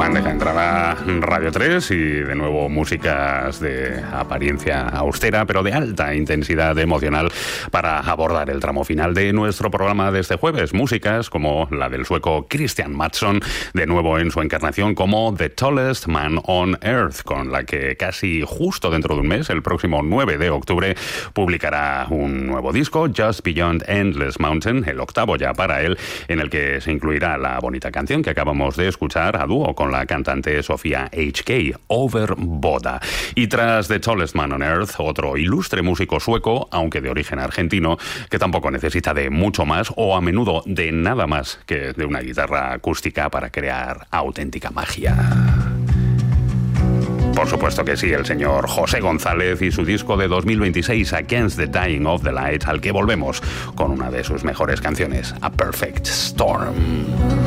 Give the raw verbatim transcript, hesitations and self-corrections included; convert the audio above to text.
bandeja de entrada Radio tres y de nuevo músicas de apariencia austera pero de alta intensidad emocional para abordar el tramo final de nuestro programa de este jueves. Músicas como la del sueco Christian Mattsson, de nuevo en su encarnación como The Tallest Man on Earth, con la que casi justo dentro de un mes, el próximo nueve de octubre, publicará un nuevo disco, Just Beyond Endless Mountain, el octavo ya para él, en el que se incluirá la bonita canción que acabamos de escuchar a dúo con la cantante Sofía H K, Overboda. Y tras The Tallest Man on Earth, otro ilustre músico sueco, aunque de origen argentino, que tampoco necesita de mucho más o a menudo de nada más que de una guitarra acústica para crear auténtica magia. Por supuesto que sí, el señor José González y su disco de dos mil veintiséis, Against the Dying of the Light, al que volvemos con una de sus mejores canciones, A Perfect Storm.